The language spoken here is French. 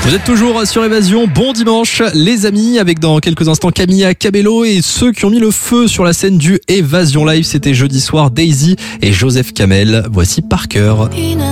Vous êtes toujours sur Évasion, bon dimanche les amis, avec dans quelques instants Camilla Cabello et ceux qui ont mis le feu sur la scène du Évasion Live, c'était jeudi soir, Daisy et Joseph Kamel. Voici Parker.